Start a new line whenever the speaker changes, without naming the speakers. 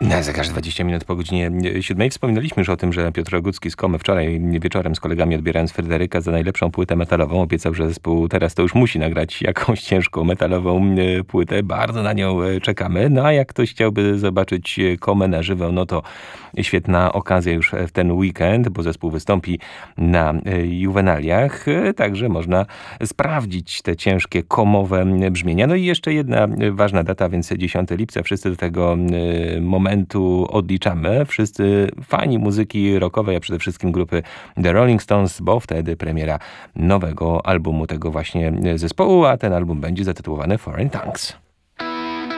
Na zegarze 20 minut po godzinie 7. Wspominaliśmy już o tym, że Piotr Rogucki z Komy wczoraj wieczorem z kolegami, odbierając Fryderyka za najlepszą płytę metalową, obiecał, że zespół teraz to już musi nagrać jakąś ciężką metalową płytę. Bardzo na nią czekamy. No a jak ktoś chciałby zobaczyć Komę na żywo, no to świetna okazja już w ten weekend, bo zespół wystąpi na Juwenaliach. Także można sprawdzić te ciężkie komowe brzmienia. No i jeszcze jedna ważna data, więc 10 lipca. Wszyscy do tego momentu odliczamy. Wszyscy fani muzyki rockowej, a przede wszystkim grupy The Rolling Stones, bo wtedy premiera nowego albumu tego właśnie zespołu, a ten album będzie zatytułowany Foreign Tongues.